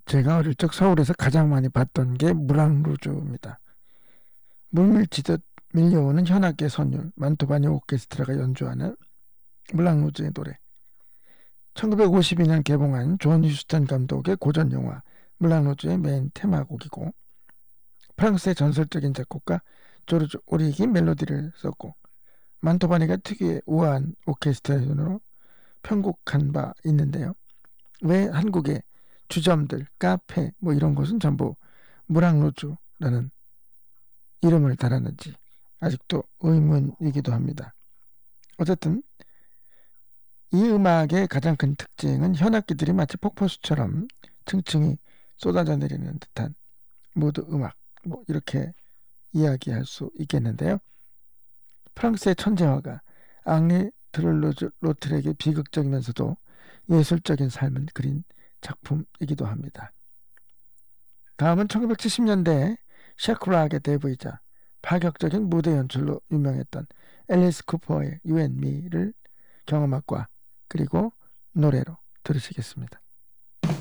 제가 어릴 적 서울에서 가장 많이 봤던 게 무랑루즈입니다. 물밀치듯 밀려오는 현악계 선율, 만토바니 오케스트라가 연주하는 물랑루즈의 노래. 1952년 개봉한 존 휴스턴 감독의 고전 영화 물랑루즈의 메인 테마곡이고, 프랑스의 전설적인 작곡가 조르주 오리기 멜로디를 썼고, 만토바니가 특유의 우아한 오케스트라로 편곡한 바 있는데요. 왜 한국의 주점들, 카페 이런 곳은 전부 무랑루즈라는 이름을 달았는지 아직도 의문이기도 합니다. 어쨌든 이 음악의 가장 큰 특징은 현악기들이 마치 폭포수처럼 층층이 쏟아져 내리는 듯한 모드 음악, 이렇게 이야기할 수 있겠는데요. 프랑스의 천재화가 앙리 트롤로트렉의 비극적이면서도 예술적인 삶을 그린 작품이기도 합니다. 다음은 1970년대 샤크락의 대부이자 파격적인 무대 연출로 유명했던 앨리스 쿠퍼의 You and Me를 경음악과 그리고 노래로 들으시겠습니다.